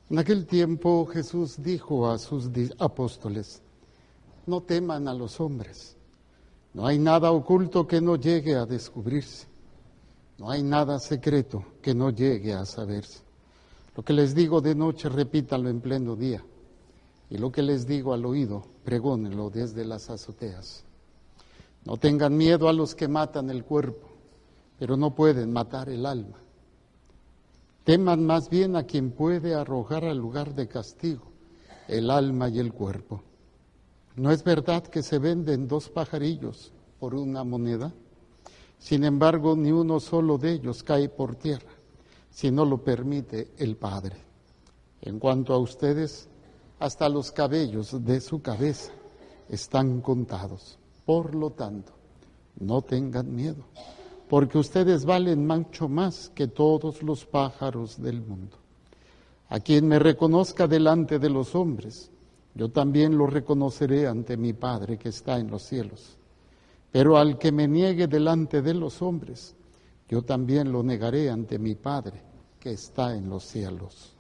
En aquel tiempo Jesús dijo a sus apóstoles: no teman a los hombres, no hay nada oculto que no llegue a descubrirse, no hay nada secreto que no llegue a saberse. Lo que les digo de noche, repítanlo en pleno día, y lo que les digo al oído, pregónenlo desde las azoteas. No tengan miedo a los que matan el cuerpo, pero no pueden matar el alma. Teman más bien a quien puede arrojar al lugar de castigo el alma y el cuerpo. ¿No es verdad que se venden 2 pajarillos por una moneda? Sin embargo, ni uno solo de ellos cae por tierra, si no lo permite el Padre. En cuanto a ustedes, hasta los cabellos de su cabeza están contados. Por lo tanto, no tengan miedo, porque ustedes valen mucho más que todos los pájaros del mundo. A quien me reconozca delante de los hombres, yo también lo reconoceré ante mi Padre que está en los cielos. Pero al que me niegue delante de los hombres, yo también lo negaré ante mi Padre que está en los cielos.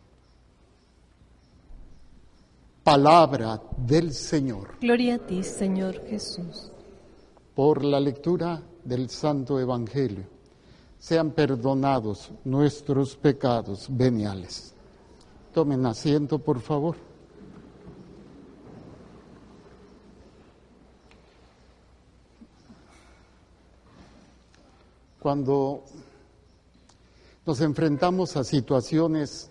Palabra del Señor. Gloria a ti, Señor Jesús. Por la lectura del Santo Evangelio, sean perdonados nuestros pecados veniales. Tomen asiento, por favor. Cuando nos enfrentamos a situaciones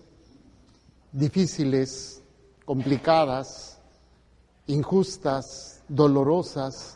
difíciles, complicadas, injustas, dolorosas,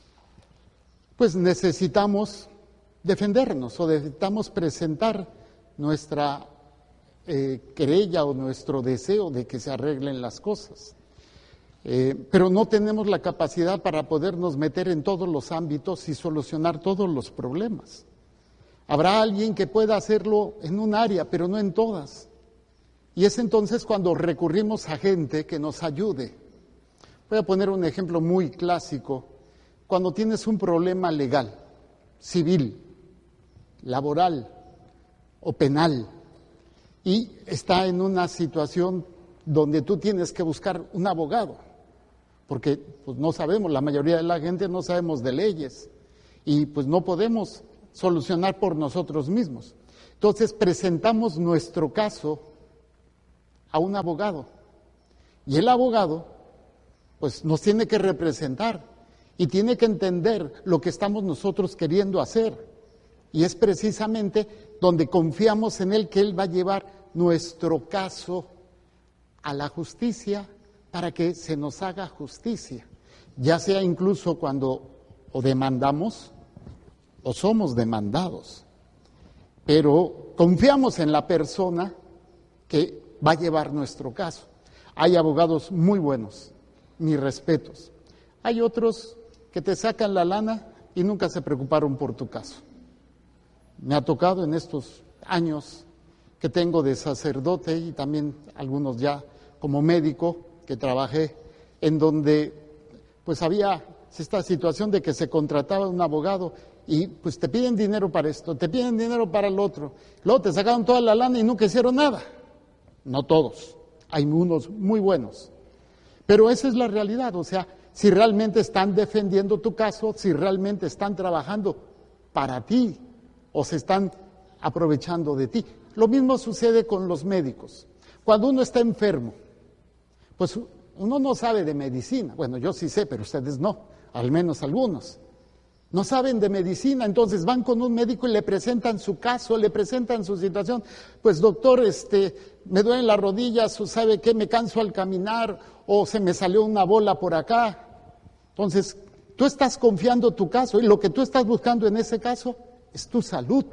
pues necesitamos defendernos o necesitamos presentar nuestra querella o nuestro deseo de que se arreglen las cosas. Pero no tenemos la capacidad para podernos meter en todos los ámbitos y solucionar todos los problemas. Habrá alguien que pueda hacerlo en un área, pero no en todas. Y es entonces cuando recurrimos a gente que nos ayude. Voy a poner un ejemplo muy clásico. Cuando tienes un problema legal, civil, laboral o penal, y está en una situación donde tú tienes que buscar un abogado, porque pues, no sabemos, la mayoría de la gente no sabemos de leyes, y pues no podemos solucionar por nosotros mismos. Entonces presentamos nuestro caso a un abogado, y el abogado pues nos tiene que representar y tiene que entender lo que estamos nosotros queriendo hacer, y es precisamente donde confiamos en él, que él va a llevar nuestro caso a la justicia para que se nos haga justicia, ya sea incluso cuando o demandamos o somos demandados, pero confiamos en la persona que va a llevar nuestro caso. Hay abogados muy buenos, mis respetos. Hay otros que te sacan la lana y nunca se preocuparon por tu caso. Me ha tocado en estos años que tengo de sacerdote y también algunos ya como médico que trabajé, en donde pues había esta situación de que se contrataba un abogado y pues te piden dinero para esto, te piden dinero para el otro, luego te sacaron toda la lana y nunca hicieron nada. No todos, hay unos muy buenos, pero esa es la realidad. O sea, si realmente están defendiendo tu caso, si realmente están trabajando para ti o se están aprovechando de ti. Lo mismo sucede con los médicos. Cuando uno está enfermo, pues uno no sabe de medicina. Bueno, yo sí sé, pero ustedes no, al menos algunos. No saben de medicina, entonces van con un médico y le presentan su caso, le presentan su situación. Pues doctor, me duelen las rodillas, o sabe qué, me canso al caminar, o se me salió una bola por acá. Entonces, tú estás confiando tu caso, y lo que tú estás buscando en ese caso es tu salud,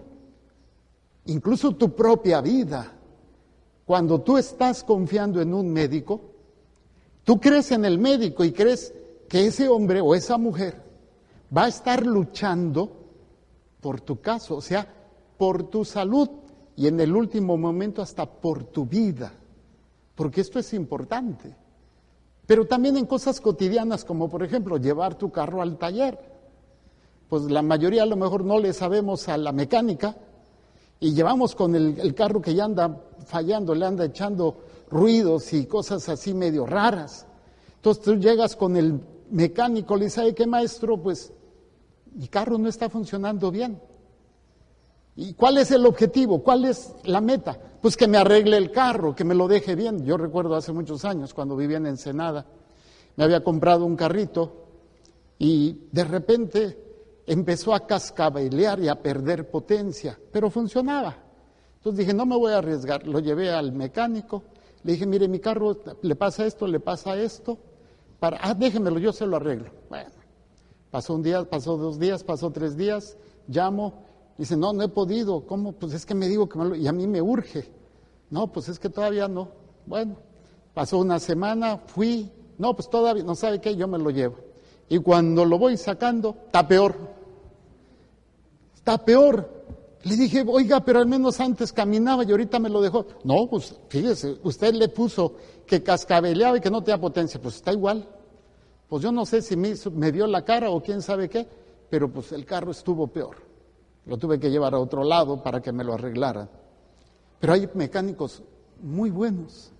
incluso tu propia vida. Cuando tú estás confiando en un médico, tú crees en el médico y crees que ese hombre o esa mujer va a estar luchando por tu caso, o sea, por tu salud y en el último momento hasta por tu vida, porque esto es importante. Pero también en cosas cotidianas, como por ejemplo llevar tu carro al taller. Pues la mayoría a lo mejor no le sabemos a la mecánica Y llevamos con el carro que ya anda fallando, le anda echando ruidos y cosas así medio raras. Entonces tú llegas con el mecánico, le dices, ¿sabe qué, maestro? Pues mi carro no está funcionando bien. ¿Y cuál es el objetivo? ¿Cuál es la meta? Pues que me arregle el carro, que me lo deje bien. Yo recuerdo hace muchos años, cuando vivía en Ensenada, me había comprado un carrito y de repente empezó a cascabelear y a perder potencia, pero funcionaba. Entonces dije, no me voy a arriesgar. Lo llevé al mecánico, le dije, mire, mi carro le pasa esto, déjemelo, yo se lo arreglo. Bueno, pasó un día, pasó 2 días, pasó 3 días, llamo. Dice, no he podido. ¿Cómo? Pues es que me digo y a mí me urge. No, pues es que todavía no. Bueno, pasó una semana, fui. No, pues todavía, no sabe qué, yo me lo llevo. Y cuando lo voy sacando, está peor. Está peor. Le dije, oiga, pero al menos antes caminaba y ahorita me lo dejó. No, pues fíjese, usted le puso que cascabeleaba y que no tenía potencia. Pues está igual. Pues yo no sé si me vio la cara o quién sabe qué, pero pues el carro estuvo peor. Lo tuve que llevar a otro lado para que me lo arreglaran. Pero hay mecánicos muy buenos,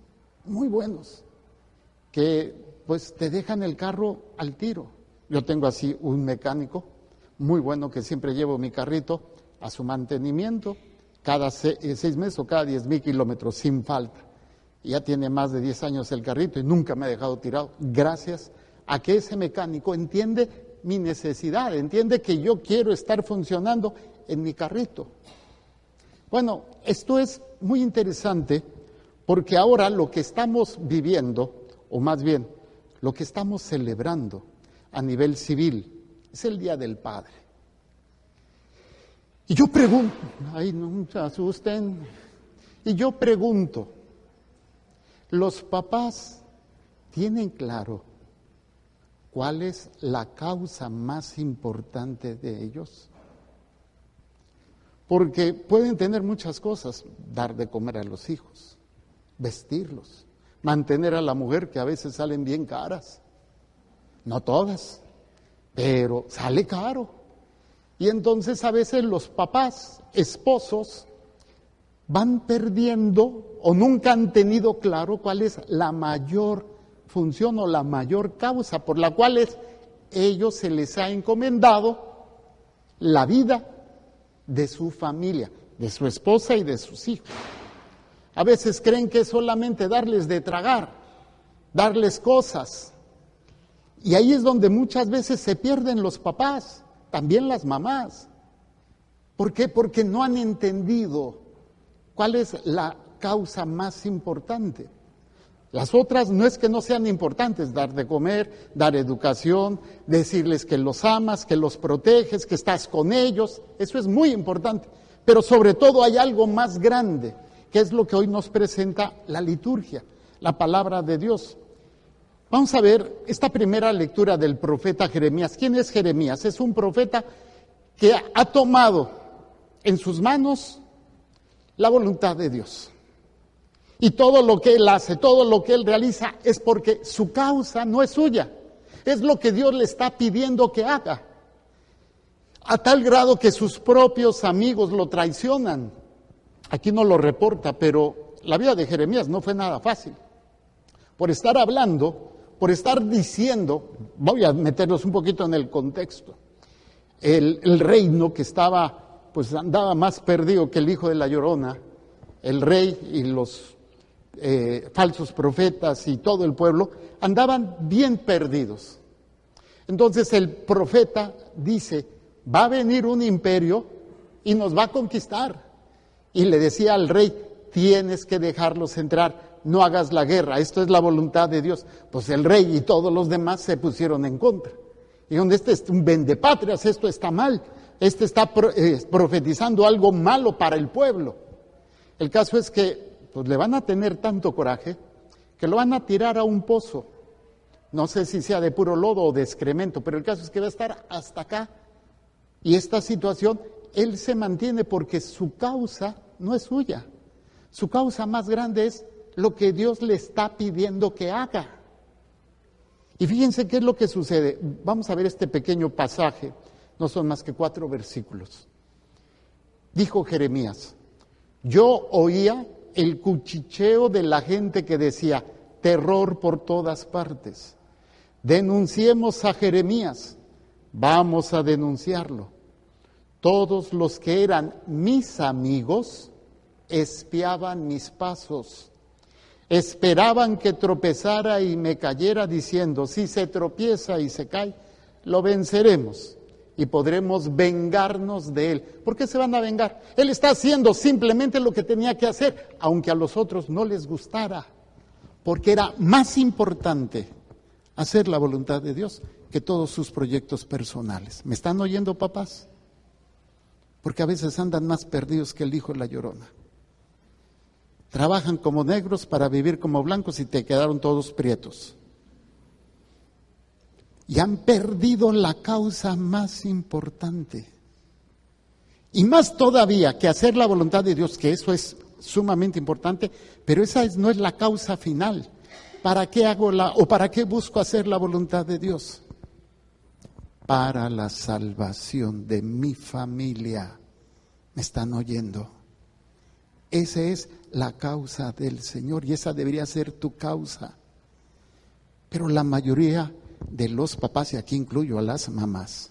que pues te dejan el carro al tiro. Yo tengo así un mecánico muy bueno que siempre llevo mi carrito a su mantenimiento cada 6 meses o cada 10,000 kilómetros sin falta. Y ya tiene más de 10 años el carrito y nunca me ha dejado tirado, gracias a que ese mecánico entiende mi necesidad, entiende que yo quiero estar funcionando en mi carrito. Bueno, esto es muy interesante porque ahora lo que estamos viviendo, o más bien, lo que estamos celebrando a nivel civil, es el Día del Padre. Y yo pregunto, ay, no se asusten, y yo pregunto, ¿los papás tienen claro cuál es la causa más importante de ellos? Porque pueden tener muchas cosas, dar de comer a los hijos, vestirlos, mantener a la mujer, que a veces salen bien caras, no todas, pero sale caro. Y entonces a veces los papás, esposos, van perdiendo o nunca han tenido claro cuál es la mayor función o la mayor causa por la cual ellos se les ha encomendado la vida de su familia, de su esposa y de sus hijos. A veces creen que es solamente darles de tragar, darles cosas. Y ahí es donde muchas veces se pierden los papás, también las mamás. ¿Por qué? Porque no han entendido cuál es la causa más importante. Las otras no es que no sean importantes, dar de comer, dar educación, decirles que los amas, que los proteges, que estás con ellos, eso es muy importante. Pero sobre todo hay algo más grande, que es lo que hoy nos presenta la liturgia, la palabra de Dios. Vamos a ver esta primera lectura del profeta Jeremías. ¿Quién es Jeremías? Es un profeta que ha tomado en sus manos la voluntad de Dios. Y todo lo que él hace, todo lo que él realiza es porque su causa no es suya. Es lo que Dios le está pidiendo que haga. A tal grado que sus propios amigos lo traicionan. Aquí no lo reporta, pero la vida de Jeremías no fue nada fácil. Por estar hablando, por estar diciendo, voy a meterlos un poquito en el contexto. El reino que estaba, pues andaba más perdido que el hijo de la Llorona, el rey y los falsos profetas y todo el pueblo andaban bien perdidos. Entonces el profeta dice, va a venir un imperio y nos va a conquistar. Y le decía al rey, tienes que dejarlos entrar, no hagas la guerra, esto es la voluntad de Dios. Pues el rey y todos los demás se pusieron en contra. Dijeron, este es un vendepatrias, esto está mal, este está profetizando algo malo para el pueblo. El caso es que pues le van a tener tanto coraje que lo van a tirar a un pozo. No sé si sea de puro lodo o de excremento, pero el caso es que va a estar hasta acá. Y esta situación, él se mantiene porque su causa no es suya. Su causa más grande es lo que Dios le está pidiendo que haga. Y fíjense qué es lo que sucede. Vamos a ver este pequeño pasaje. No son más que 4 versículos. Dijo Jeremías, Yo oía el cuchicheo de la gente que decía, terror por todas partes. Denunciemos a Jeremías, vamos a denunciarlo. Todos los que eran mis amigos espiaban mis pasos. Esperaban que tropezara y me cayera diciendo, si se tropieza y se cae, lo venceremos y podremos vengarnos de él. ¿Por qué se van a vengar? Él está haciendo simplemente lo que tenía que hacer, aunque a los otros no les gustara, porque era más importante hacer la voluntad de Dios que todos sus proyectos personales. ¿Me están oyendo, papás? Porque a veces andan más perdidos que el hijo de la llorona. Trabajan como negros para vivir como blancos y te quedaron todos prietos. Y han perdido la causa más importante. Y más todavía que hacer la voluntad de Dios, que eso es sumamente importante, pero esa no es la causa final. ¿Para qué para qué busco hacer la voluntad de Dios? Para la salvación de mi familia. ¿Me están oyendo? Esa es la causa del Señor y esa debería ser tu causa. Pero la mayoría de los papás, y aquí incluyo a las mamás,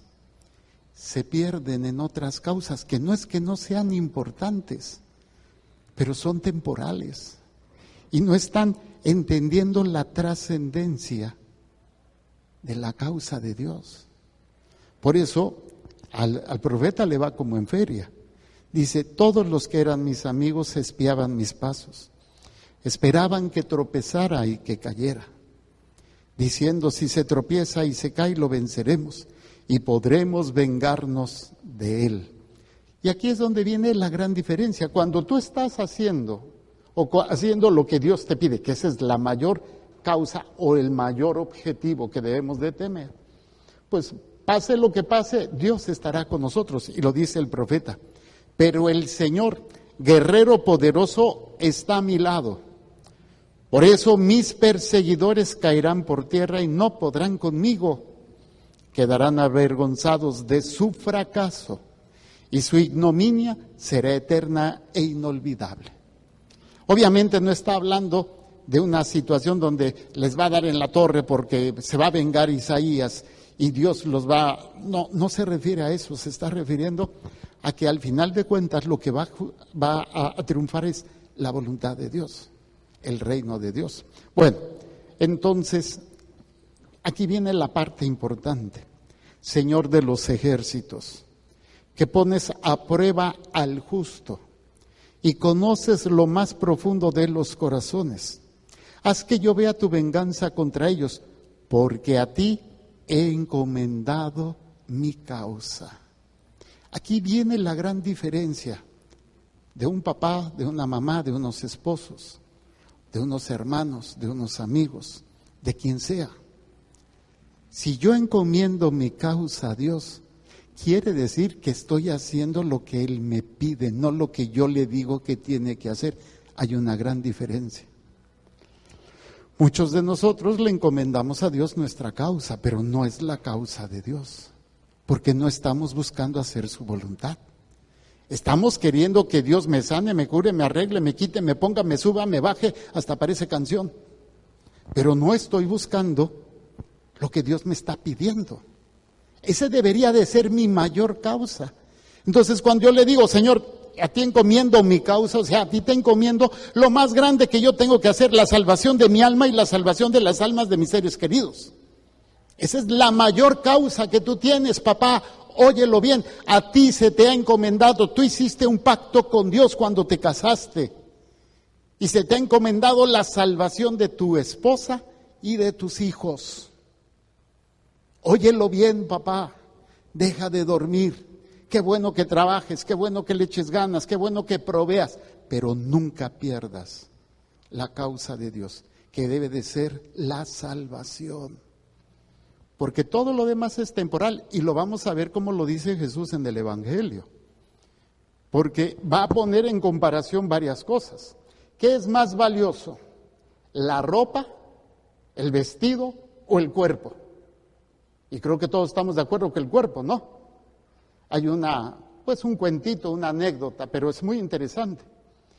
se pierden en otras causas que no sean importantes, pero son temporales y no están entendiendo la trascendencia de la causa de Dios. Por eso al profeta le va como en feria. Dice, todos los que eran mis amigos espiaban mis pasos, esperaban que tropezara y que cayera, diciendo, si se tropieza y se cae, lo venceremos y podremos vengarnos de él. Y aquí es donde viene la gran diferencia. Cuando tú estás haciendo lo que Dios te pide, que esa es la mayor causa o el mayor objetivo que debemos de temer, pues pase lo que pase, Dios estará con nosotros, y lo dice el profeta. Pero el Señor, guerrero poderoso, está a mi lado. Por eso mis perseguidores caerán por tierra y no podrán conmigo. Quedarán avergonzados de su fracaso y su ignominia será eterna e inolvidable. Obviamente no está hablando de una situación donde les va a dar en la torre porque se va a vengar Isaías y Dios los va... No se refiere a eso, se está refiriendo a que al final de cuentas lo que va a triunfar es la voluntad de Dios, el reino de Dios. Bueno, entonces, aquí viene la parte importante. Señor de los ejércitos, que pones a prueba al justo y conoces lo más profundo de los corazones. Haz que yo vea tu venganza contra ellos, porque a ti he encomendado mi causa. Aquí viene la gran diferencia de un papá, de una mamá, de unos esposos, de unos hermanos, de unos amigos, de quien sea. Si yo encomiendo mi causa a Dios, quiere decir que estoy haciendo lo que Él me pide, no lo que yo le digo que tiene que hacer. Hay una gran diferencia. Muchos de nosotros le encomendamos a Dios nuestra causa, pero no es la causa de Dios, porque no estamos buscando hacer su voluntad. Estamos queriendo que Dios me sane, me cure, me arregle, me quite, me ponga, me suba, me baje, hasta parece canción. Pero no estoy buscando lo que Dios me está pidiendo. Ese debería de ser mi mayor causa. Entonces, cuando yo le digo, Señor, a ti encomiendo mi causa, o sea, a ti te encomiendo lo más grande que yo tengo que hacer, la salvación de mi alma y la salvación de las almas de mis seres queridos. Esa es la mayor causa que tú tienes, papá. Óyelo bien, a ti se te ha encomendado, tú hiciste un pacto con Dios cuando te casaste y se te ha encomendado la salvación de tu esposa y de tus hijos. Óyelo bien, papá, deja de dormir, qué bueno que trabajes, qué bueno que le eches ganas, qué bueno que proveas, pero nunca pierdas la causa de Dios, que debe de ser la salvación. Porque todo lo demás es temporal y lo vamos a ver como lo dice Jesús en el Evangelio. Porque va a poner en comparación varias cosas. ¿Qué es más valioso? ¿La ropa, el vestido o el cuerpo? Y creo que todos estamos de acuerdo que el cuerpo, ¿no? Hay un cuentito, una anécdota, pero es muy interesante.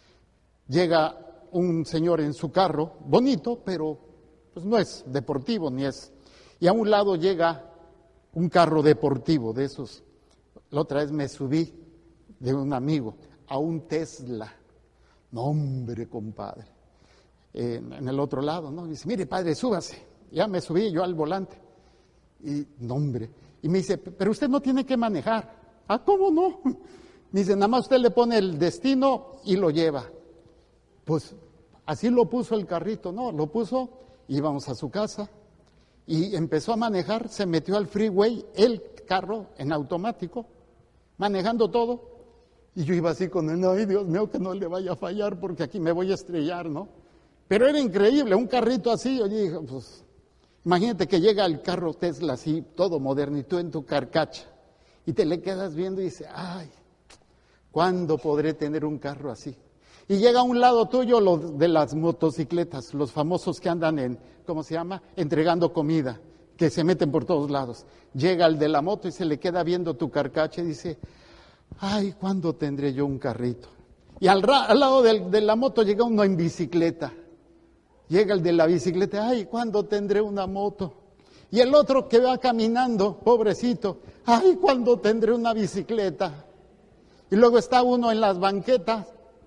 llega un señor en su carro, bonito, pero pues no es deportivo ni es. Y a un lado llega un carro deportivo de esos. La otra vez me subí de un amigo a un Tesla. No, hombre, compadre. En el otro lado, ¿no? Dice, mire, padre, súbase. Ya me subí yo al volante. Y, no, hombre. Y me dice, pero usted no tiene que manejar. Ah, ¿cómo no? Me dice, nada más usted le pone el destino y lo lleva. Pues así lo puso el carrito, ¿no? Lo puso, íbamos a su casa y empezó a manejar, se metió al freeway, el carro en automático, manejando todo. Y yo iba así con él, ay, Dios mío, que no le vaya a fallar porque aquí me voy a estrellar, ¿no? Pero era increíble, un carrito así, oye, dije, pues, imagínate que llega el carro Tesla así, todo moderno, y tú en tu carcacha, y te le quedas viendo y dices, ay, ¿cuándo podré tener un carro así? Y llega a un lado tuyo lo de las motocicletas, los famosos que andan en, ¿cómo se llama?, entregando comida, que se meten por todos lados. Llega el de la moto y se le queda viendo tu carcacha y dice, ay, ¿cuándo tendré yo un carrito? Y al lado de la moto llega uno en bicicleta. Llega el de la bicicleta, ay, ¿cuándo tendré una moto? Y el otro que va caminando, pobrecito, ay, ¿cuándo tendré una bicicleta? Y luego está uno en las banquetas,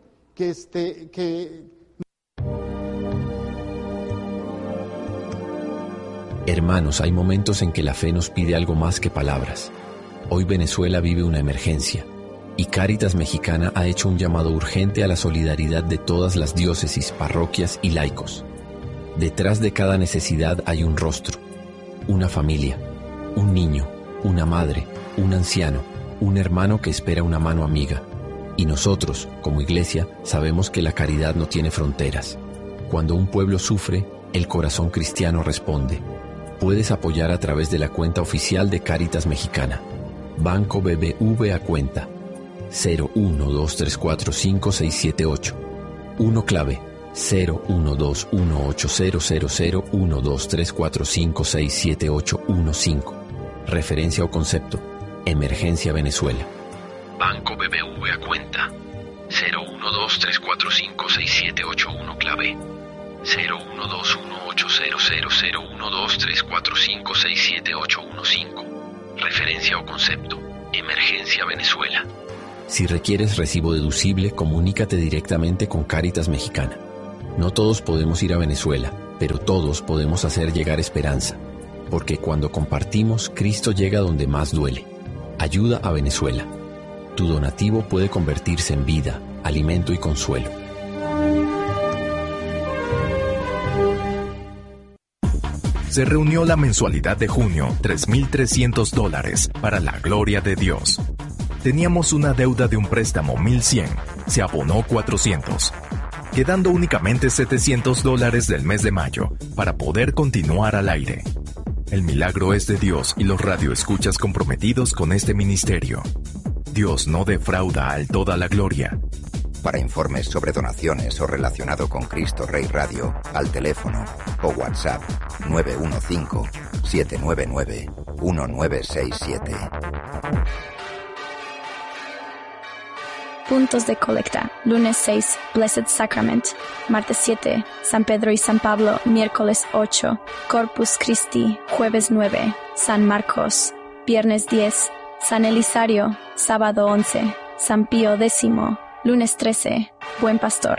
Hermanos, hay momentos en que la fe nos pide algo más que palabras. Hoy Venezuela vive una emergencia y Cáritas Mexicana ha hecho un llamado urgente a la solidaridad de todas las diócesis, parroquias y laicos. Detrás de cada necesidad hay un rostro, una familia, un niño, una madre, un anciano, un hermano que espera una mano amiga. Y nosotros, como iglesia, sabemos que la caridad no tiene fronteras. Cuando un pueblo sufre, el corazón cristiano responde. Puedes apoyar a través de la cuenta oficial de Cáritas Mexicana. Banco BBVA cuenta 0123456678. 1 clave 012180001234567815. Referencia o concepto: Emergencia Venezuela. Banco BBVA cuenta 0123456781 clave 012180001234567815. Referencia o concepto: Emergencia Venezuela. Si requieres recibo deducible, comunícate directamente con Cáritas Mexicana. No todos podemos ir a Venezuela, pero todos podemos hacer llegar esperanza, porque cuando compartimos, Cristo llega donde más duele. Ayuda a Venezuela. Tu donativo puede convertirse en vida, alimento y consuelo. Se reunió la mensualidad de junio, $3,300 para la gloria de Dios. Teníamos una deuda de un préstamo $1,100, se abonó $400, quedando únicamente $700 del mes de mayo para poder continuar al aire. El milagro es de Dios y los radioescuchas comprometidos con este ministerio. Dios no defrauda al toda la gloria. Para informes sobre donaciones o relacionado con Cristo Rey Radio, al teléfono o WhatsApp 915-799-1967. Puntos de colecta. Lunes 6, Blessed Sacrament. Martes 7, San Pedro y San Pablo. Miércoles 8, Corpus Christi. Jueves 9, San Marcos. Viernes 10, San Elisario. Sábado 11, San Pío X. Lunes 13, Buen Pastor.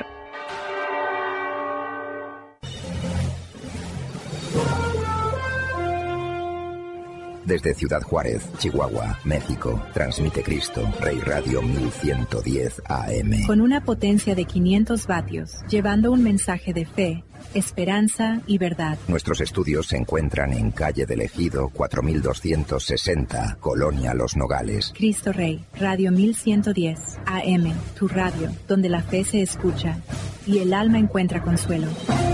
Desde Ciudad Juárez, Chihuahua, México, transmite Cristo Rey Radio 1110 AM. Con una potencia de 500 vatios, llevando un mensaje de fe, esperanza y verdad. Nuestros estudios se encuentran en calle del Ejido 4260, Colonia Los Nogales. Cristo Rey, Radio 1110 AM, tu radio, donde la fe se escucha y el alma encuentra consuelo.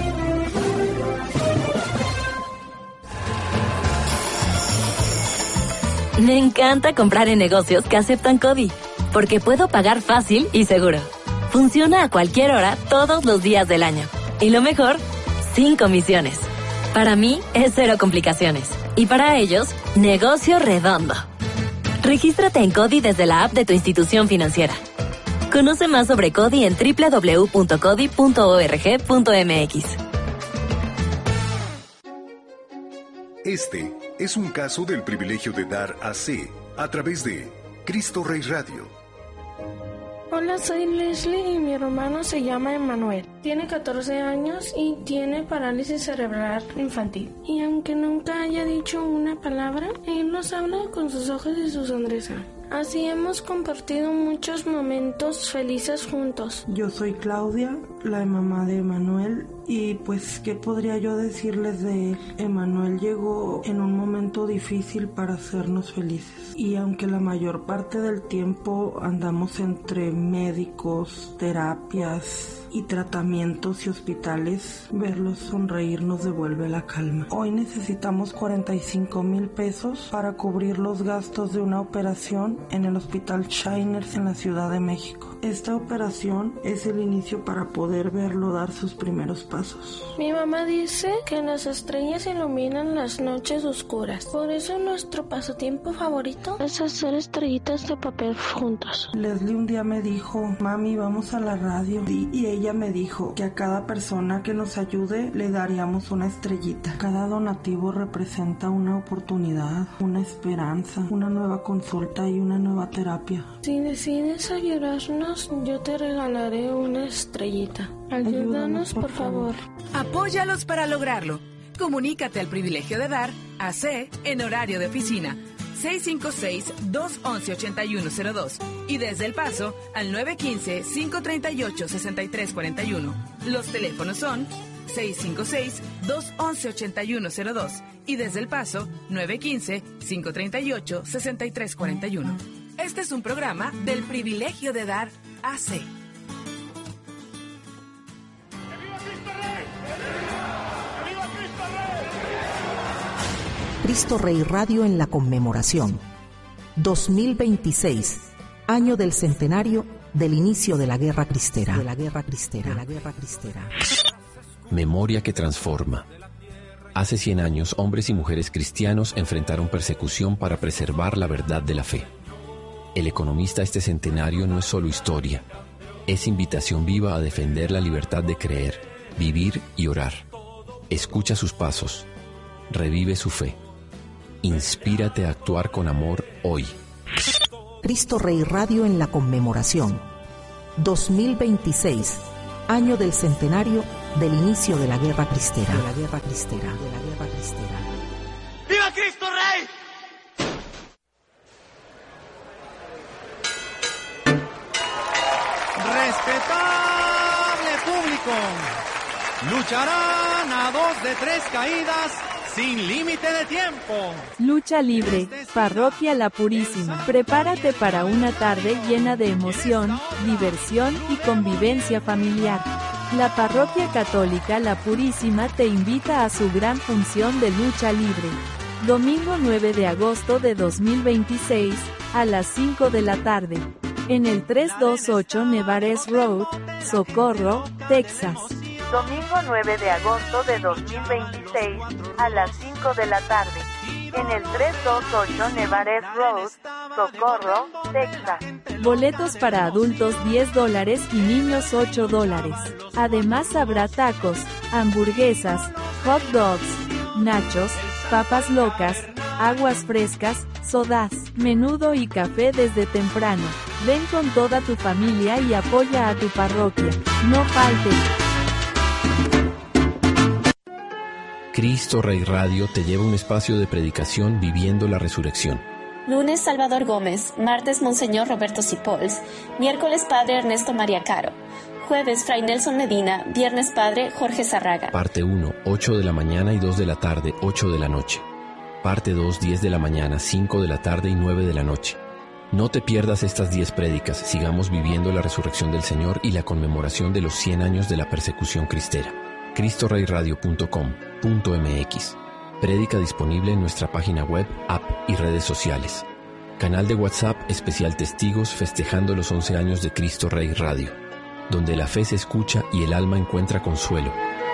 Me encanta comprar en negocios que aceptan CODI, porque puedo pagar fácil y seguro. Funciona a cualquier hora, todos los días del año. Y lo mejor, sin comisiones. Para mí, es cero complicaciones. Y para ellos, negocio redondo. Regístrate en CODI desde la app de tu institución financiera. Conoce más sobre CODI en www.codi.org.mx. Este es un caso del privilegio de dar AC a través de Cristo Rey Radio. Hola, soy Leslie y mi hermano se llama Emanuel. Tiene 14 años y tiene parálisis cerebral infantil. Y aunque nunca haya dicho una palabra, él nos habla con sus ojos y su sonrisa. Así hemos compartido muchos momentos felices juntos. Yo soy Claudia, la mamá de Emanuel, y pues, ¿qué podría yo decirles de él? Emanuel llegó en un momento difícil para hacernos felices. Y aunque la mayor parte del tiempo andamos entre médicos, terapias y tratamientos y hospitales, verlos sonreír nos devuelve la calma. Hoy necesitamos 45,000 pesos para cubrir los gastos de una operación en el Hospital Shiners en la Ciudad de México. Esta operación es el inicio para poder verlo dar sus primeros pasos. Mi mamá dice que las estrellas iluminan las noches oscuras. Por eso nuestro pasatiempo favorito es hacer estrellitas de papel juntos. Leslie un día me dijo, mami, vamos a la radio. Y ella me dijo que a cada persona que nos ayude le daríamos una estrellita. Cada donativo representa una oportunidad, una esperanza, una nueva consulta y una nueva terapia. Si decides ayudarnos, yo te regalaré una estrellita. Ayúdanos, por favor. Apóyalos para lograrlo. Comunícate al privilegio de dar AC en horario de oficina 656-211-8102 y desde El Paso al 915-538-6341. Los teléfonos son 656-211-8102 y desde El Paso 915-538-6341. Este es un programa del privilegio de dar AC. Cristo Rey Radio en la conmemoración. 2026, año del centenario del inicio de la Guerra Cristera. Memoria que transforma. Hace 100 años, hombres y mujeres cristianos enfrentaron persecución para preservar la verdad de la fe. El economista este centenario no es solo historia, es invitación viva a defender la libertad de creer, vivir y orar. Escucha sus pasos, revive su fe. Inspírate a actuar con amor hoy. Cristo Rey Radio en la conmemoración. 2026, año del centenario del inicio de la Guerra Cristera. ¡Viva Cristo Rey! Respetable público, lucharán a 2 de 3 caídas sin límite de tiempo. Lucha libre, Parroquia La Purísima. Prepárate para una tarde llena de emoción, diversión y convivencia familiar. La Parroquia Católica La Purísima te invita a su gran función de lucha libre. Domingo 9 de agosto de 2026, a las 5 de la tarde. En el 328 Nevares Road, Socorro, Texas. Domingo 9 de agosto de 2026, a las 5 de la tarde. En el 328 Nevares Road, Socorro, Texas. Boletos para adultos $10 y niños $8. Además habrá tacos, hamburguesas, hot dogs, nachos, papas locas, aguas frescas, sodas, menudo y café desde temprano. Ven con toda tu familia y apoya a tu parroquia. No faltes. Cristo Rey Radio te lleva a un espacio de predicación viviendo la resurrección. Lunes Salvador Gómez, martes Monseñor Roberto Cipols, miércoles Padre Ernesto María Caro, jueves Fray Nelson Medina, viernes Padre Jorge Zarraga. Parte 1, 8 de la mañana y 2 de la tarde, 8 de la noche. Parte 2, 10 de la mañana, 5 de la tarde y 9 de la noche. No te pierdas estas 10 prédicas, sigamos viviendo la resurrección del Señor y la conmemoración de los 100 años de la persecución cristera. CristoReyRadio.com.mx. Prédica disponible en nuestra página web, app y redes sociales. Canal de WhatsApp especial Testigos festejando los 11 años de Cristo Rey Radio, donde la fe se escucha y el alma encuentra consuelo.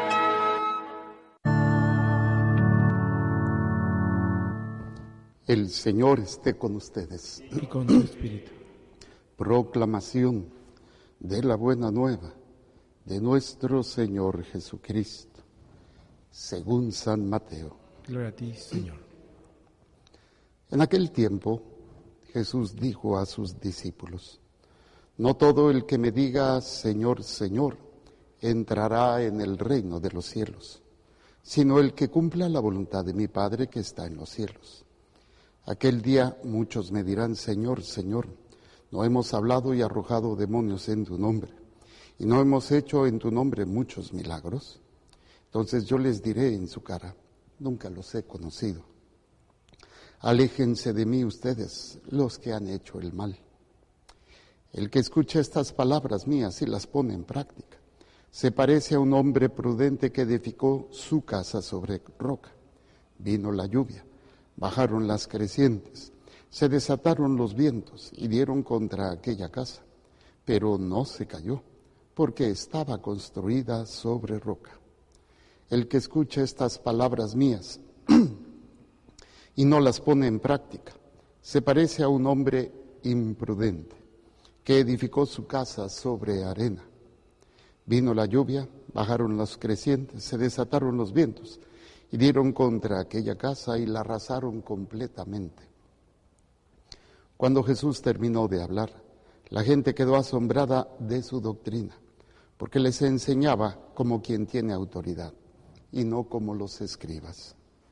El Señor esté con ustedes. Y con tu espíritu. Proclamación de la buena nueva de nuestro Señor Jesucristo, según San Mateo. Gloria a ti, Señor. En aquel tiempo, Jesús dijo a sus discípulos: no todo el que me diga Señor, Señor, entrará en el reino de los cielos, sino el que cumpla la voluntad de mi Padre que está en los cielos. Aquel día muchos me dirán: Señor, Señor, ¿no hemos hablado y arrojado demonios en tu nombre? ¿Y no hemos hecho en tu nombre muchos milagros? Entonces yo les diré en su cara: nunca los he conocido. Aléjense de mí ustedes, los que han hecho el mal. El que escucha estas palabras mías y las pone en práctica, se parece a un hombre prudente que edificó su casa sobre roca. Vino la lluvia, bajaron las crecientes, se desataron los vientos y dieron contra aquella casa, pero no se cayó, porque estaba construida sobre roca. El que escucha estas palabras mías y no las pone en práctica, se parece a un hombre imprudente que edificó su casa sobre arena. Vino la lluvia, bajaron las crecientes, se desataron los vientos y dieron contra aquella casa y la arrasaron completamente. Cuando Jesús terminó de hablar, la gente quedó asombrada de su doctrina, porque les enseñaba como quien tiene autoridad y no como los escribas.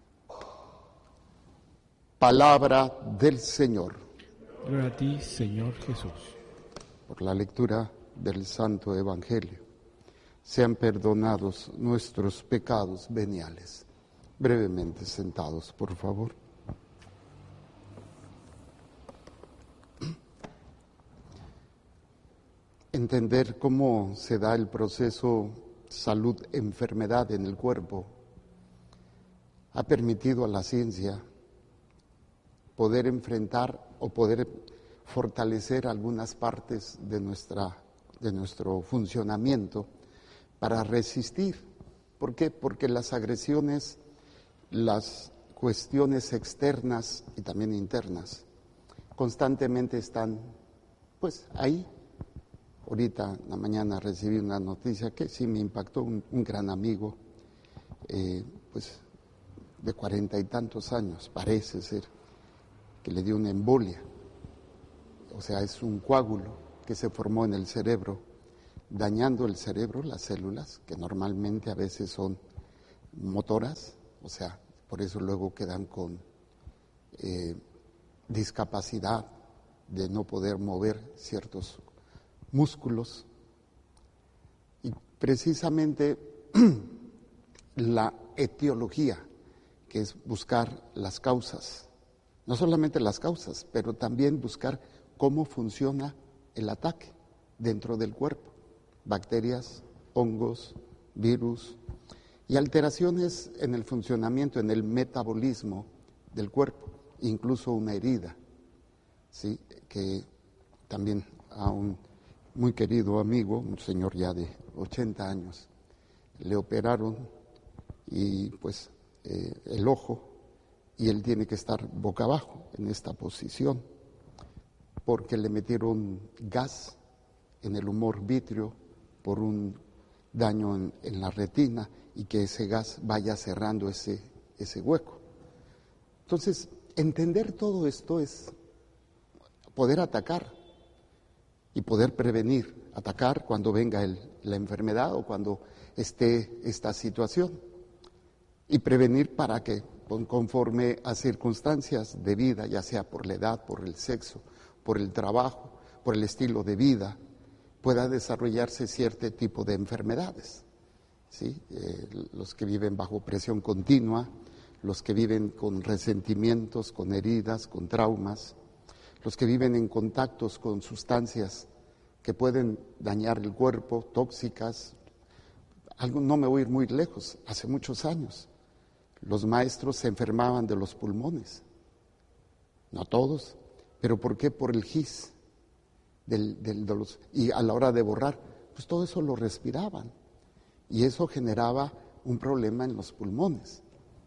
Palabra del Señor. Gloria a ti, Señor Jesús. Por la lectura del Santo Evangelio, sean perdonados nuestros pecados veniales. Brevemente sentados, por favor. Entender cómo se da el proceso salud-enfermedad en el cuerpo ha permitido a la ciencia poder enfrentar o poder fortalecer algunas partes de nuestro funcionamiento para resistir. ¿Por qué? Porque las agresiones, las cuestiones externas y también internas constantemente están pues ahí. Ahorita en la mañana recibí una noticia que sí me impactó, un gran amigo, pues de 40 y tantos años, parece ser, que le dio una embolia. O sea, es un coágulo que se formó en el cerebro, dañando el cerebro, las células, que normalmente a veces son motoras, o sea, por eso luego quedan con discapacidad de no poder mover ciertos músculos. Y precisamente la etiología, que es buscar las causas, no solamente las causas, pero también buscar cómo funciona el ataque dentro del cuerpo, bacterias, hongos, virus y alteraciones en el funcionamiento, en el metabolismo del cuerpo, incluso una herida, ¿sí? Que también a un muy querido amigo, un señor ya de 80 años, le operaron y pues el ojo, y él tiene que estar boca abajo en esta posición porque le metieron gas en el humor vítreo por un daño en la retina y que ese gas vaya cerrando ese hueco. Entonces, entender todo esto es poder atacar y poder prevenir, atacar cuando venga la enfermedad o cuando esté esta situación, y prevenir para que conforme a circunstancias de vida, ya sea por la edad, por el sexo, por el trabajo, por el estilo de vida, pueda desarrollarse cierto tipo de enfermedades, ¿sí? Los que viven bajo presión continua, los que viven con resentimientos, con heridas, con traumas, los que viven en contactos con sustancias que pueden dañar el cuerpo, tóxicas. No me voy a ir muy lejos, hace muchos años los maestros se enfermaban de los pulmones, no todos, pero ¿por qué? Por el gis y a la hora de borrar, pues todo eso lo respiraban y eso generaba un problema en los pulmones.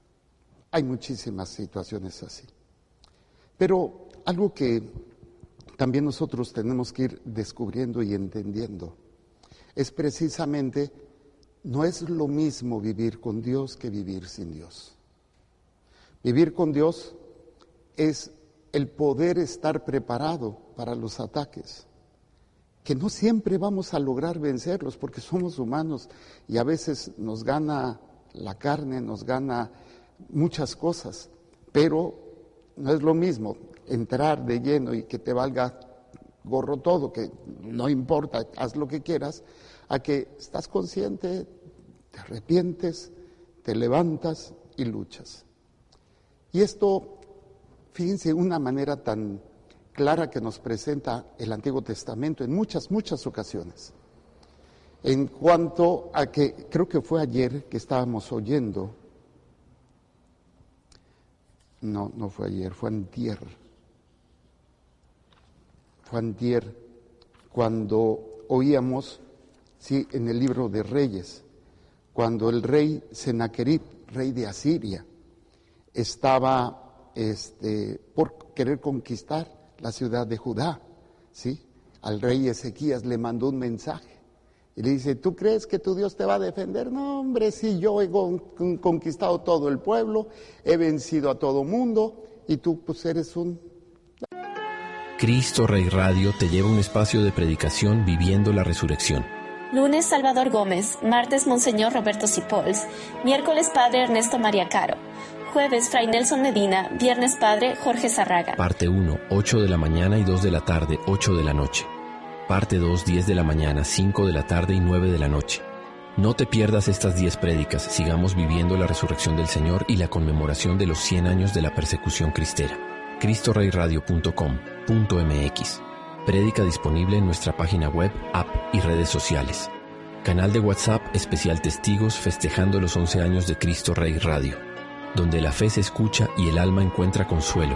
Hay muchísimas situaciones así, pero algo que también nosotros tenemos que ir descubriendo y entendiendo. Es precisamente, no es lo mismo vivir con Dios que vivir sin Dios. Vivir con Dios es el poder estar preparado para los ataques, que no siempre vamos a lograr vencerlos porque somos humanos y a veces nos gana la carne, nos gana muchas cosas, pero no es lo mismo entrar de lleno y que te valga gorro todo, que no importa, haz lo que quieras, a que estás consciente, te arrepientes, te levantas y luchas. Y esto, fíjense, una manera tan clara que nos presenta el Antiguo Testamento en muchas ocasiones. En cuanto a que, creo que fue ayer que estábamos oyendo, no fue ayer, fue antier, cuando oíamos, sí, en el libro de Reyes, cuando el rey Sennacherib, rey de Asiria, estaba por querer conquistar la ciudad de Judá, ¿sí? Al rey Ezequías le mandó un mensaje y le dice: ¿tú crees que tu Dios te va a defender? No, hombre, sí, yo he conquistado todo el pueblo, he vencido a todo mundo y tú pues eres un... Cristo Rey Radio te lleva a un espacio de predicación viviendo la resurrección. Lunes, Salvador Gómez. Martes, Monseñor Roberto Sipols. Miércoles, Padre Ernesto María Caro. Jueves, Fray Nelson Medina. Viernes, Padre Jorge Zarraga. Parte 1, 8 de la mañana y 2 de la tarde, 8 de la noche. Parte 2, 10 de la mañana, 5 de la tarde y 9 de la noche. No te pierdas estas 10 prédicas. Sigamos viviendo la resurrección del Señor y la conmemoración de los 100 años de la persecución cristera. CristoReyRadio.com.mx. Prédica disponible en nuestra página web, app y redes sociales. Canal de WhatsApp especial Testigos festejando los 11 años de Cristo Rey Radio, donde la fe se escucha y el alma encuentra consuelo.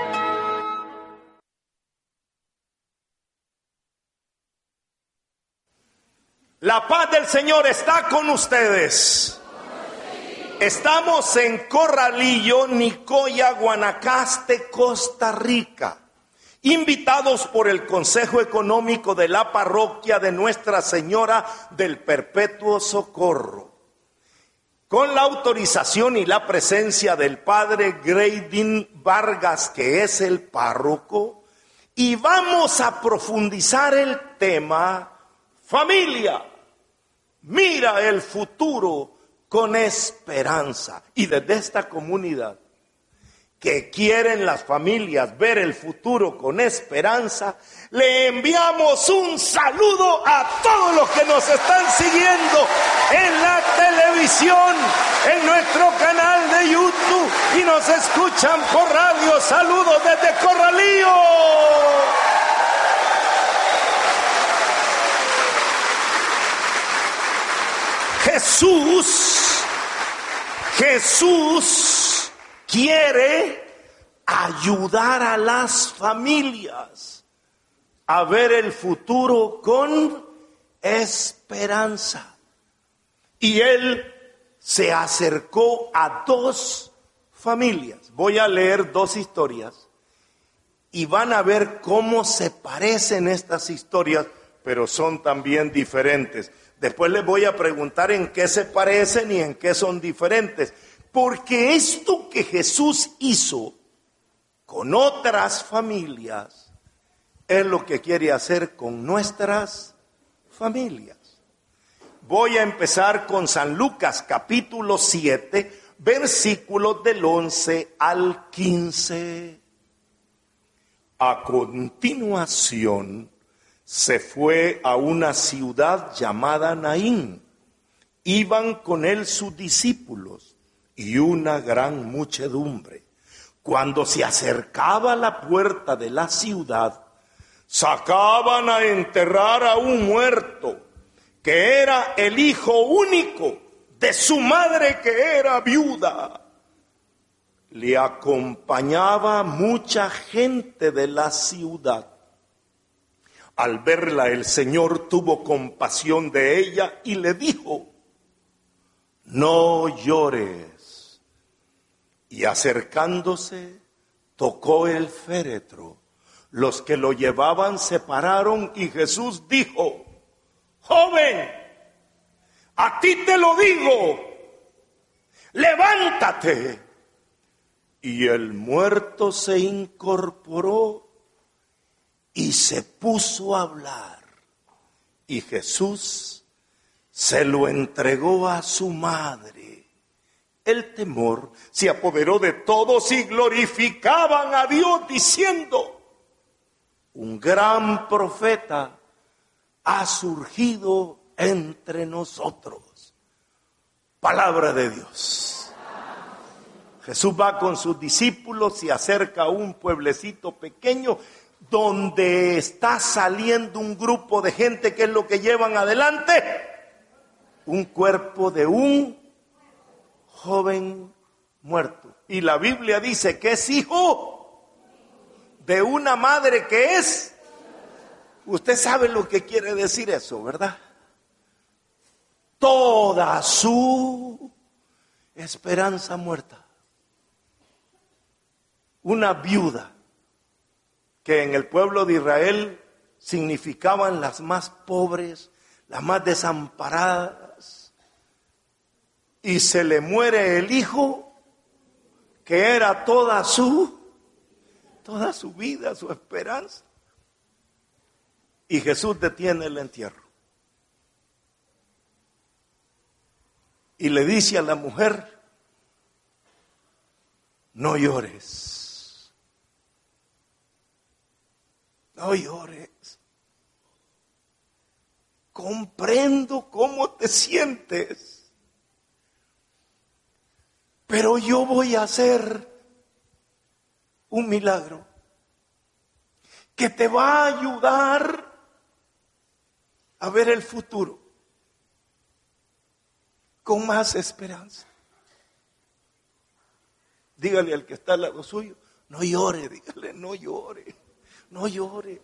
La paz del Señor está con ustedes. Estamos en Corralillo, Nicoya, Guanacaste, Costa Rica. Invitados por el Consejo Económico de la Parroquia de Nuestra Señora del Perpetuo Socorro. Con la autorización y la presencia del Padre Greydin Vargas, que es el párroco, y vamos a profundizar el tema familia. Mira el futuro con esperanza. Y desde esta comunidad que quieren las familias ver el futuro con esperanza, le enviamos un saludo a todos los que nos están siguiendo en la televisión, en nuestro canal de YouTube y nos escuchan por radio. Saludos desde Corralillo. Jesús quiere ayudar a las familias a ver el futuro con esperanza. Y él se acercó a 2 familias. Voy a leer 2 historias y van a ver cómo se parecen estas historias, pero son también diferentes. Después les voy a preguntar en qué se parecen y en qué son diferentes. Porque esto que Jesús hizo con otras familias es lo que quiere hacer con nuestras familias. Voy a empezar con San Lucas capítulo 7, versículos del 11 al 15. A continuación, se fue a una ciudad llamada Naín. Iban con él sus discípulos y una gran muchedumbre. Cuando se acercaba a la puerta de la ciudad, sacaban a enterrar a un muerto, que era el hijo único de su madre, que era viuda. Le acompañaba mucha gente de la ciudad. Al verla, el Señor tuvo compasión de ella y le dijo: no llores. Y acercándose, tocó el féretro, Los que lo llevaban se pararon y Jesús dijo: joven, a ti te lo digo, levántate. Y el muerto se incorporó y se puso a hablar. Y Jesús se lo entregó a su madre. El temor se apoderó de todos y glorificaban a Dios diciendo: un gran profeta ha surgido entre nosotros. Palabra de Dios. Jesús va con sus discípulos y acerca a un pueblecito pequeño donde está saliendo un grupo de gente. ¿Qué es lo que llevan adelante? Un cuerpo de un joven muerto. Y la Biblia dice que es hijo de una madre que es. Usted sabe lo que quiere decir eso, ¿verdad? Toda su esperanza muerta. Una viuda que en el pueblo de Israel significaban las más pobres, las más desamparadas, y se le muere el hijo que era toda su vida, su esperanza. Y Jesús detiene el entierro y le dice a la mujer: no llores. No llores. Comprendo cómo te sientes, pero yo voy a hacer un milagro que te va a ayudar a ver el futuro con más esperanza. Dígale al que está al lado suyo: no llore, dígale, no llore. No llore.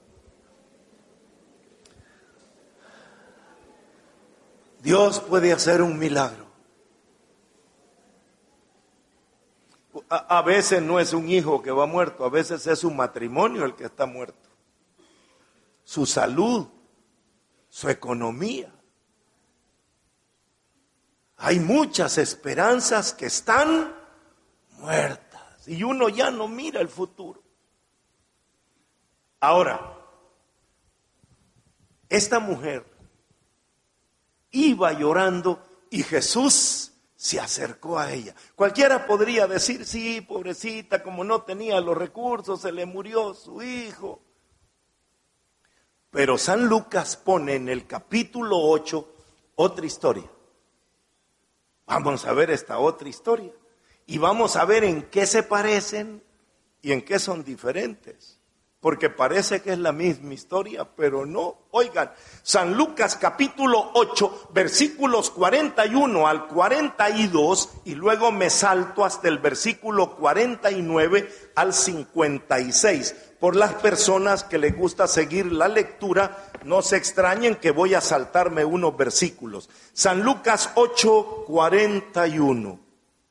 Dios puede hacer un milagro. A veces no es un hijo que va muerto, a veces es su matrimonio el que está muerto. Su salud, su economía. Hay muchas esperanzas que están muertas y uno ya no mira el futuro. Ahora, esta mujer iba llorando y Jesús se acercó a ella. Cualquiera podría decir: sí, pobrecita, como no tenía los recursos, se le murió su hijo. Pero San Lucas pone en el capítulo 8 otra historia. Vamos a ver esta otra historia y vamos a ver en qué se parecen y en qué son diferentes. Porque parece que es la misma historia, pero no. Oigan, San Lucas capítulo 8, versículos 41 al 42, y luego me salto hasta el versículo 49 al 56. Por las personas que les gusta seguir la lectura, no se extrañen que voy a saltarme unos versículos. San Lucas 8, 41.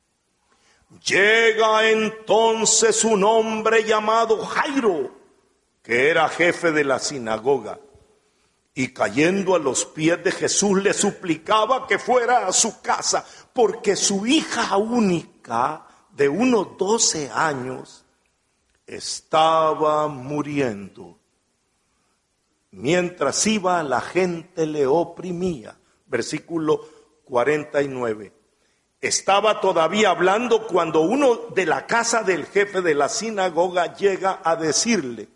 Llega entonces un hombre llamado Jairo, que era jefe de la sinagoga, y cayendo a los pies de Jesús le suplicaba que fuera a su casa, porque su hija única, de unos 12 años, estaba muriendo. Mientras iba, la gente le oprimía. Versículo 49. Estaba todavía hablando cuando uno de la casa del jefe de la sinagoga llega a decirle: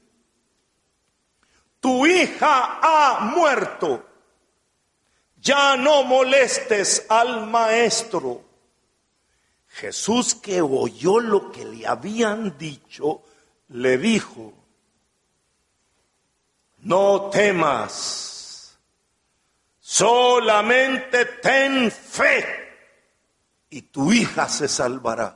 tu hija ha muerto, ya no molestes al maestro. Jesús, que oyó lo que le habían dicho, le dijo: no temas, solamente ten fe y tu hija se salvará.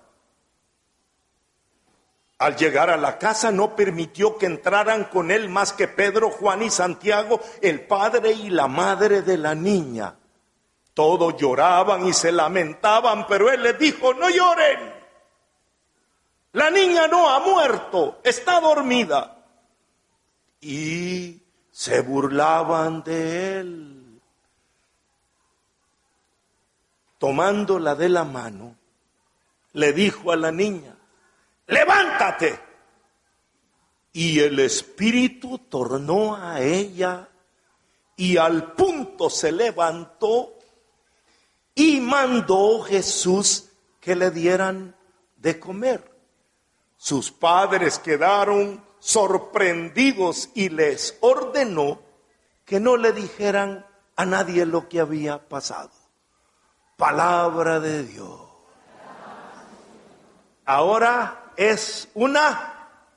Al llegar a la casa no permitió que entraran con él más que Pedro, Juan y Santiago, el padre y la madre de la niña. Todos lloraban y se lamentaban, pero él les dijo: no lloren. La niña no ha muerto, está dormida. y se burlaban de él. Tomándola de la mano, le dijo a la niña: levántate. Y el espíritu tornó a ella y al punto se levantó y mandó Jesús que le dieran de comer. Sus padres quedaron sorprendidos y les ordenó que no le dijeran a nadie lo que había pasado. Palabra de Dios. Ahora es una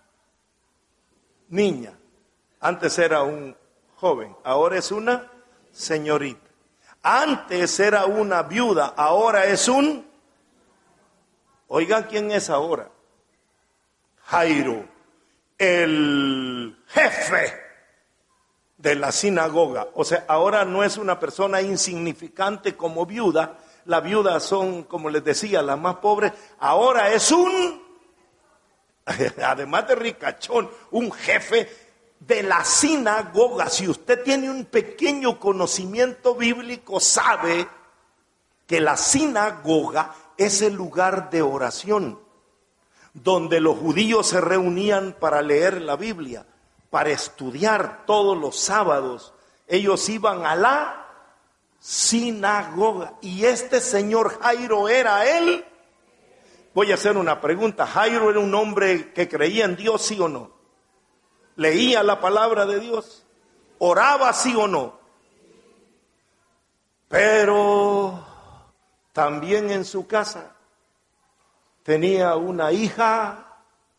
niña. Antes era un joven, ahora es una señorita. Antes era una viuda, ahora es un... Oigan quién es ahora. Jairo, el jefe de la sinagoga. O sea, ahora no es una persona insignificante como viuda. Las viudas son, como les decía, las más pobres. Ahora es un, además de ricachón, un jefe de la sinagoga. Si usted tiene un pequeño conocimiento bíblico, sabe que la sinagoga es el lugar de oración, donde los judíos se reunían para leer la Biblia, para estudiar todos los sábados. Ellos iban a la sinagoga. Y este señor Jairo era él. Voy a hacer una pregunta. ¿Jairo era un hombre que creía en Dios, sí o no? ¿Leía la palabra de Dios? ¿Oraba, sí o no? Pero también en su casa tenía una hija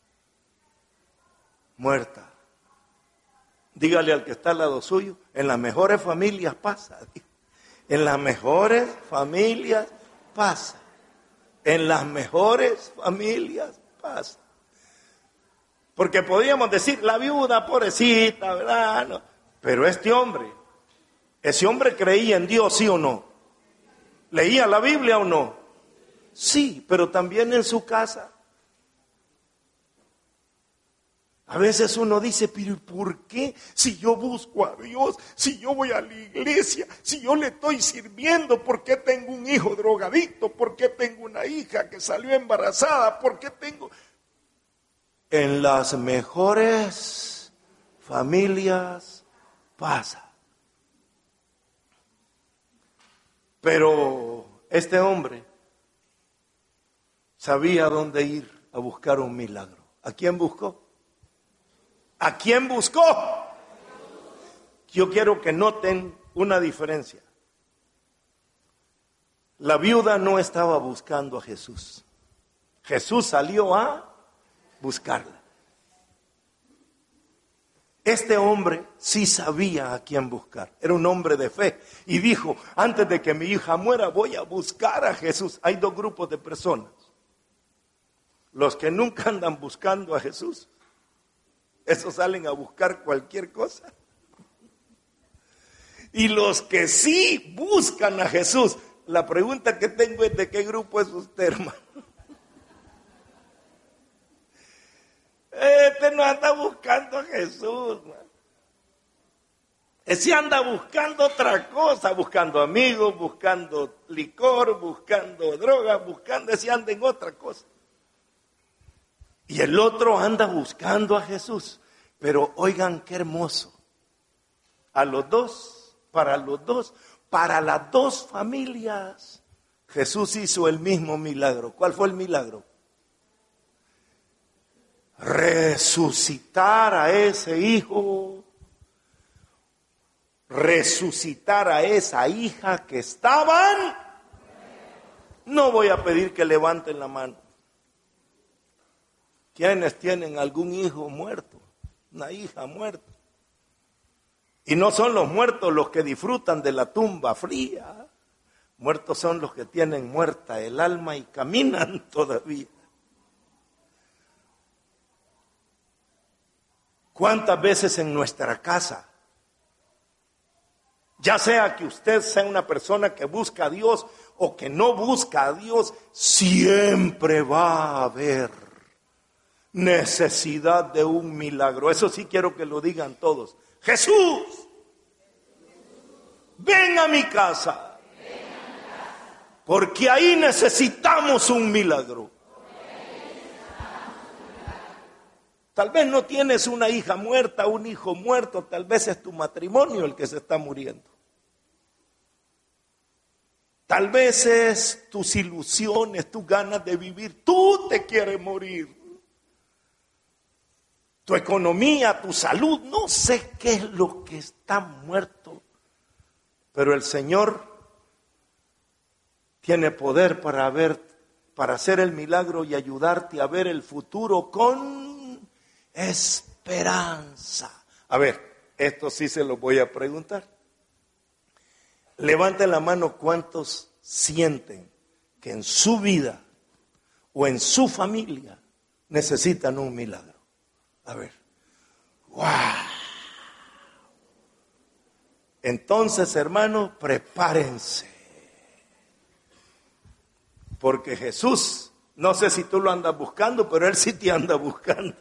muerta. Dígale al que está al lado suyo: en las mejores familias pasa. En las mejores familias pasa. En las mejores familias pasa. Porque podríamos decir, la viuda, pobrecita, ¿verdad? No. Pero este hombre, ese hombre creía en Dios, ¿sí o no? ¿Leía la Biblia o no? Sí, pero también en su casa. A veces uno dice, pero ¿por qué? Si yo busco a Dios, si yo voy a la iglesia, si yo le estoy sirviendo, ¿por qué tengo un hijo drogadicto? ¿Por qué tengo una hija que salió embarazada? ¿Por qué tengo...? En las mejores familias pasa. Pero este hombre sabía dónde ir a buscar un milagro. ¿A quién buscó? ¿A quién buscó? Yo quiero que noten una diferencia. La viuda no estaba buscando a Jesús. Jesús salió a buscarla. Este hombre sí sabía a quién buscar. Era un hombre de fe. Y dijo, antes de que mi hija muera, voy a buscar a Jesús. Hay dos grupos de personas. Los que nunca andan buscando a Jesús. Esos salen a buscar cualquier cosa. Y los que sí buscan a Jesús. La pregunta que tengo es, ¿de qué grupo es usted, hermano? Este no anda buscando a Jesús, man. Ese anda buscando otra cosa, buscando amigos, buscando licor, buscando droga, ese anda en otra cosa. Y el otro anda buscando a Jesús. Pero oigan qué hermoso. A los dos, para las dos familias, Jesús hizo el mismo milagro. ¿Cuál fue el milagro? Resucitar a ese hijo, resucitar a esa hija que estaban. No voy a pedir que levanten la mano. ¿Quiénes tienen algún hijo muerto? Una hija muerta. Y no son los muertos los que disfrutan de la tumba fría. Muertos son los que tienen muerta el alma y caminan todavía. ¿Cuántas veces en nuestra casa, ya sea que usted sea una persona que busca a Dios o que no busca a Dios, siempre va a haber necesidad de un milagro. Eso sí quiero que lo digan todos. Jesús, ven a mi casa, porque ahí necesitamos un milagro. Tal vez no tienes una hija muerta, un hijo muerto, tal vez es tu matrimonio el que se está muriendo. Tal vez es tus ilusiones, tus ganas de vivir. Tú te quieres morir. Tu economía, tu salud, no sé qué es lo que está muerto. Pero el Señor tiene poder para hacer el milagro y ayudarte a ver el futuro con esperanza. A ver, esto sí se lo voy a preguntar. Levanten la mano cuántos sienten que en su vida o en su familia necesitan un milagro. A ver. ¡Wow! Entonces, hermanos, prepárense. Porque Jesús, no sé si tú lo andas buscando, pero Él sí te anda buscando.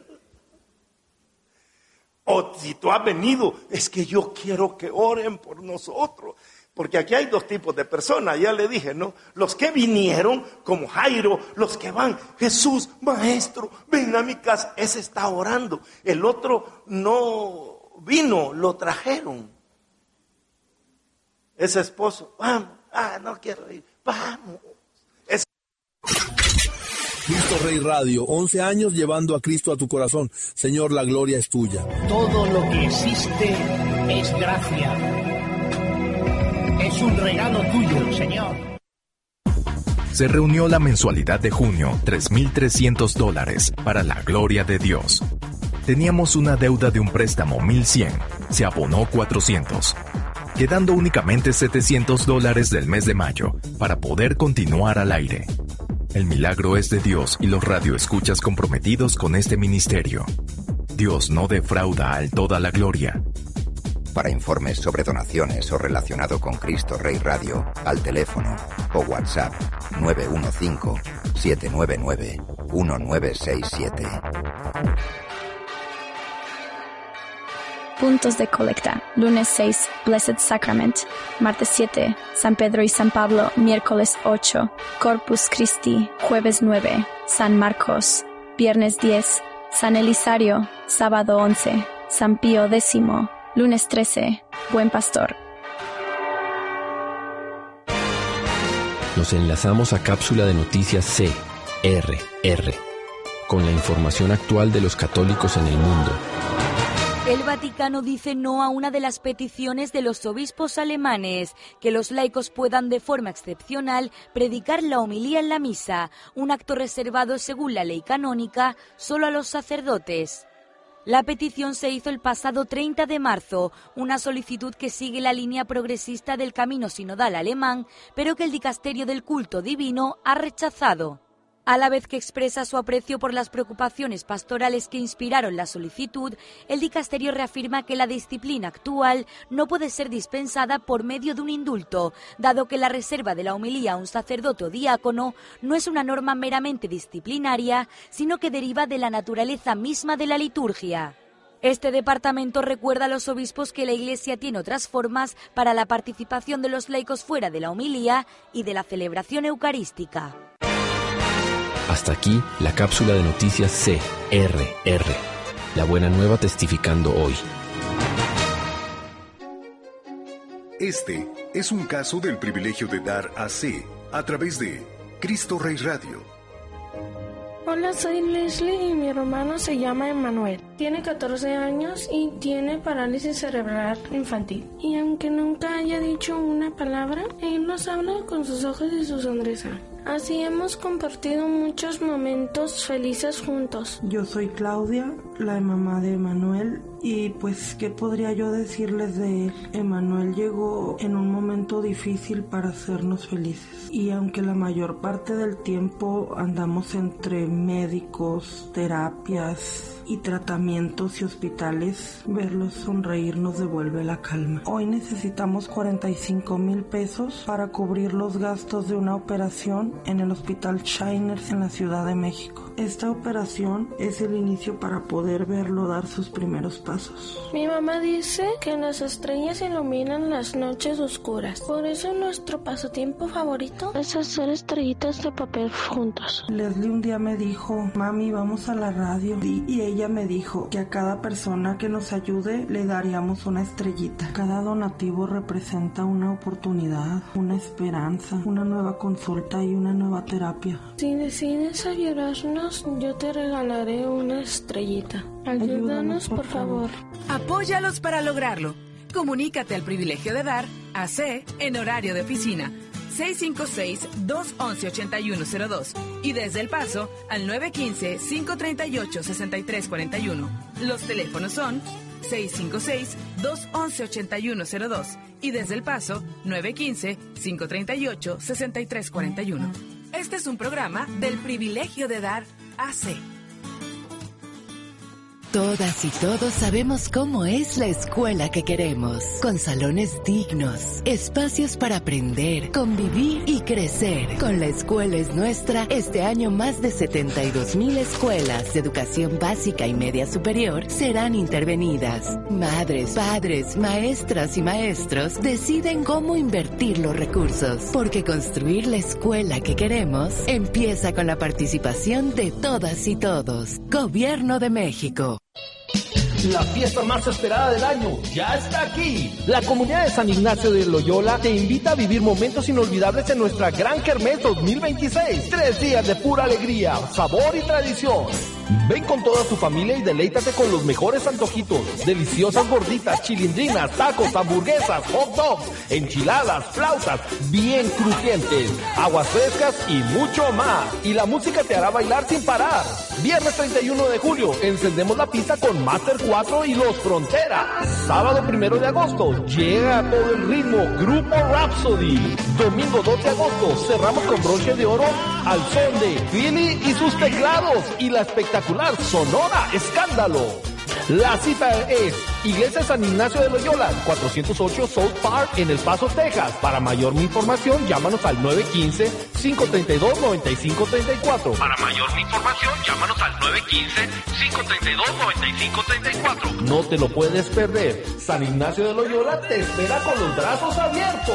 O si tú has venido, es que yo quiero que oren por nosotros. Porque aquí hay dos tipos de personas, ya le dije, ¿no? Los que vinieron, como Jairo, los que van, Jesús, maestro, ven a mi casa, ese está orando. El otro no vino, lo trajeron. Ese esposo, vamos, no quiero ir, vamos. Cristo Rey Radio, 11 años llevando a Cristo a tu corazón. Señor, la gloria es tuya. Todo lo que existe es gracia. Es un regalo tuyo, Señor. Se reunió la mensualidad de junio, $3,300 para la gloria de Dios. Teníamos una deuda de un préstamo, $1,100. Se abonó $400. Quedando únicamente $700 del mes de mayo para poder continuar al aire. El milagro es de Dios y los radioescuchas comprometidos con este ministerio. Dios no defrauda al toda la gloria. Para informes sobre donaciones o relacionado con Cristo Rey Radio, al teléfono o WhatsApp 915-799-1967. Puntos de colecta. Lunes 6, Blessed Sacrament. Martes 7, San Pedro y San Pablo. Miércoles 8, Corpus Christi. Jueves 9, San Marcos. Viernes 10, San Elisario. Sábado 11, San Pío X. Lunes 13, Buen Pastor. Nos enlazamos a cápsula de noticias CRR, con la información actual de los católicos en el mundo. El Vaticano dice no a una de las peticiones de los obispos alemanes, que los laicos puedan de forma excepcional predicar la homilía en la misa, un acto reservado según la ley canónica solo a los sacerdotes. La petición se hizo el pasado 30 de marzo, una solicitud que sigue la línea progresista del camino sinodal alemán, pero que el Dicasterio del Culto Divino ha rechazado. A la vez que expresa su aprecio por las preocupaciones pastorales que inspiraron la solicitud, el dicasterio reafirma que la disciplina actual no puede ser dispensada por medio de un indulto, dado que la reserva de la homilía a un sacerdote o diácono no es una norma meramente disciplinaria, sino que deriva de la naturaleza misma de la liturgia. Este departamento recuerda a los obispos que la Iglesia tiene otras formas para la participación de los laicos fuera de la homilía y de la celebración eucarística. Hasta aquí la cápsula de noticias CRR. La buena nueva testificando hoy. Este es un caso del privilegio de dar a C a través de Cristo Rey Radio. Hola, soy Leslie y mi hermano se llama Emmanuel. Tiene 14 años y tiene parálisis cerebral infantil. Y aunque nunca haya dicho una palabra, él nos habla con sus ojos y su sonrisa. Así hemos compartido muchos momentos felices juntos. Yo soy Claudia, la mamá de Emmanuel, y pues, ¿qué podría yo decirles de él? Emmanuel llegó en un momento difícil para hacernos felices. Y aunque la mayor parte del tiempo andamos entre médicos, terapias y tratamientos y hospitales, verlos sonreír nos devuelve la calma. Hoy necesitamos 45,000 pesos para cubrir los gastos de una operación operación en el Hospital Shiners en la Ciudad de México. Esta operación es el inicio para poder verlo dar sus primeros pasos. Mi mamá dice que las estrellas iluminan las noches oscuras. Por eso nuestro pasatiempo favorito es hacer estrellitas de papel juntos. Leslie un día me dijo, mami, vamos a la radio. Y ella me dijo que a cada persona que nos ayude le daríamos una estrellita. Cada donativo representa una oportunidad, una esperanza, una nueva consulta y una nueva terapia. Si decides ayudarnos, yo te regalaré una estrellita. Ayúdanos, por favor. Apóyalos para lograrlo. Comunícate al Privilegio de Dar, AC, en horario de oficina. 656-211-8102 y desde El Paso al 915-538-6341. Los teléfonos son 656-211-8102 y desde El Paso 915-538-6341. Este es un programa del Privilegio de Dar, AC. Todas y todos sabemos cómo es la escuela que queremos, con salones dignos, espacios para aprender, convivir y crecer. Con La Escuela es Nuestra, este año más de 72,000 escuelas de educación básica y media superior serán intervenidas. Madres, padres, maestras y maestros deciden cómo invertir los recursos, porque construir la escuela que queremos empieza con la participación de todas y todos. Gobierno de México. La fiesta más esperada del año ya está aquí. La comunidad de San Ignacio de Loyola te invita a vivir momentos inolvidables en nuestra Gran Kermés 2026. 3 días de pura alegría, sabor y tradición. Ven con toda tu familia y deleítate con los mejores antojitos, deliciosas gorditas, chilindrinas, tacos, hamburguesas, hot dogs, enchiladas, flautas, bien crujientes, aguas frescas y mucho más. Y la música te hará bailar sin parar. Viernes 31 de julio, encendemos la pista con Master 4 y Los Fronteras. Sábado 1 de agosto, llega a todo el ritmo Grupo Rhapsody. Domingo 2 de agosto, cerramos con broche de oro al son de Philly y sus teclados y la espectacular Sonora Escándalo. La cita es Iglesia San Ignacio de Loyola, 408 South Park en El Paso, Texas. Para mayor información, llámanos al 915-532-9534. Para mayor información, llámanos al 915-532-9534. No te lo puedes perder. San Ignacio de Loyola te espera con los brazos abiertos.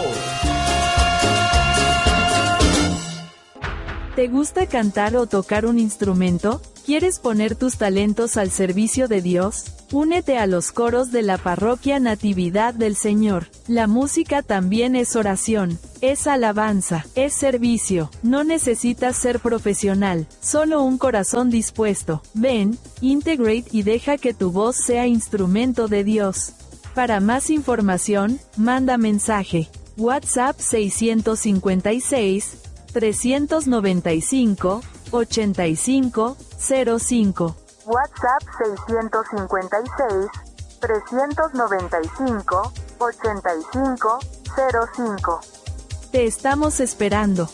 ¿Te gusta cantar o tocar un instrumento? ¿Quieres poner tus talentos al servicio de Dios? Únete a los coros de la Parroquia Natividad del Señor. La música también es oración, es alabanza, es servicio. No necesitas ser profesional, solo un corazón dispuesto. Ven, integrate y deja que tu voz sea instrumento de Dios. Para más información, manda mensaje. WhatsApp 656 395 8505. WhatsApp 656 395 8505. Te estamos esperando.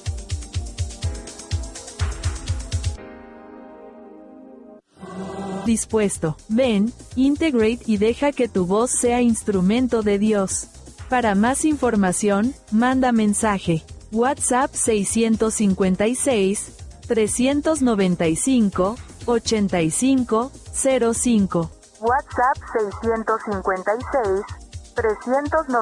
Dispuesto, ven, integrate y deja que tu voz sea instrumento de Dios. Para más información, manda mensaje. WhatsApp 656 395 8505. WhatsApp 656 395